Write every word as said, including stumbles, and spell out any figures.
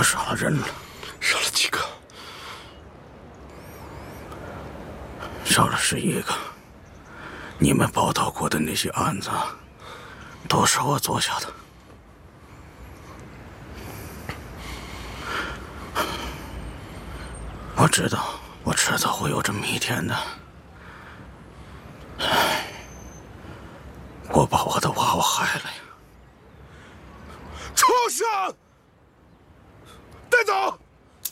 杀了人了。 杀了几个？ 杀了十一个。你们报道过的那些案子，都是我做下的。我知道，我迟早会有这么一天的。我把我的娃娃害了。